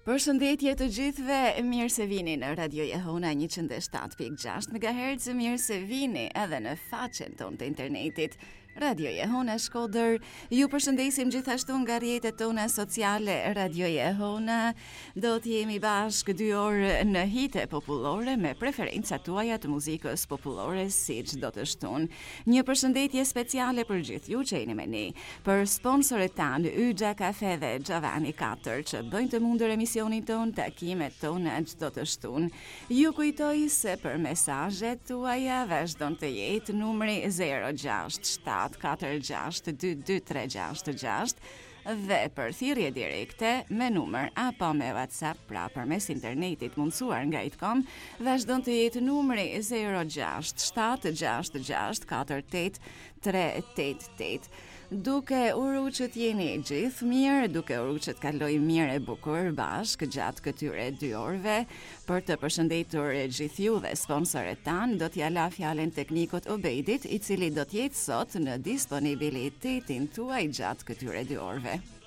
Përshëndetje të gjithëve, mirë se vini në Radio Jehona 107.6 MHz, mirë se vini edhe në faqen tonë të internetit. Radio Jehona Shkodër, ju përshëndesim gjithashtu nga rrjetet tona sociale. Radio Jehona, do të jemi bashkë 2 orë në hite popullore me preferencat tuaja të muzikës popullore siç do të shtunë. Një përshëndetje speciale për gjithë ju që jeni me ne, për sponsorët tanë Yxha Kafe dhe Xhavani 4 që bëjnë të mundur emisionin ton, takimet tona çdo të shtunë. Ju kujtoj se për mesazhet tuaja vazhdon të jetë numri 067-46-2236 dhe për thirrje direkte me numër apo me WhatsApp, pra përmes internetit mundsuar nga Itcom, vazhdon të jetë numri 067-66-48-388. Duke uru që t'jeni gjithë mirë, duke uru që t'kaloj mirë e bukur bashkë gjatë këtyre 2 orëve, për të përshëndetur gjithë ju dhe sponsorët tanë, do t'ja la fjalen teknikut Obejdit, i cili do t'jetë sot në disponibilitetin tuaj gjatë këtyre 2 orëve.